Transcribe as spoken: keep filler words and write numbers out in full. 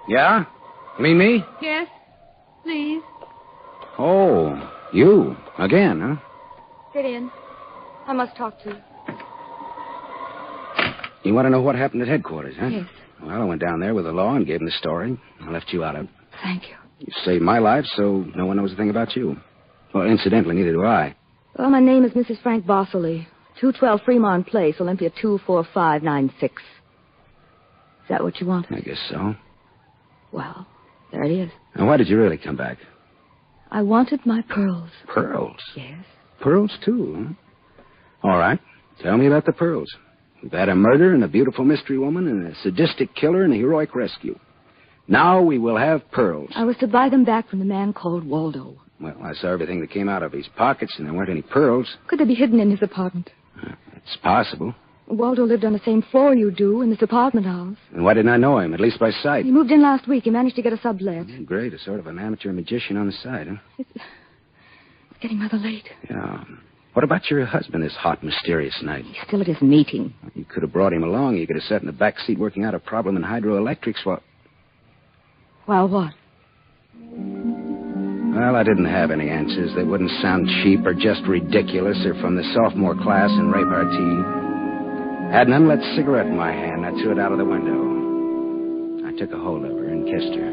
Yeah? You mean me? Yes, please. Oh, you. Again, huh? Get in. I must talk to you. You want to know what happened at headquarters, huh? Yes. Well, I went down there with the law and gave them the story. I left you out of it. Thank you. You saved my life, so no one knows a thing about you. Well, incidentally, neither do I. Well, my name is Missus Frank Bosley. two twelve Fremont Place, Olympia two four five nine six. Is that what you want? I guess so. Well, there it is. Now, why did you really come back? I wanted my pearls. Pearls? Yes. Pearls, too, huh? All right. Tell me about the pearls. We've had a murder and a beautiful mystery woman and a sadistic killer and a heroic rescue. Now we will have pearls. I was to buy them back from the man called Waldo. Well, I saw everything that came out of his pockets, and there weren't any pearls. Could they be hidden in his apartment? Uh, it's possible. Waldo lived on the same floor you do in this apartment house. And why didn't I know him, at least by sight? He moved in last week. He managed to get a sublet. Oh, great, a sort of an amateur magician on the side, huh? It's, it's getting rather late. Yeah. What about your husband this hot, mysterious night? He's still at his meeting. You could have brought him along. You could have sat in the back seat working out a problem in hydroelectrics while... While what? Well, I didn't have any answers. They wouldn't sound cheap or just ridiculous or from the sophomore class in repartee. I had an unlit cigarette in my hand. I threw it out of the window. I took a hold of her and kissed her.